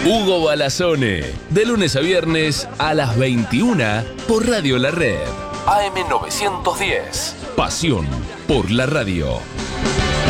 Hugo Balazone, de lunes a viernes a las 21 por Radio La Red. AM 910. Pasión por la radio.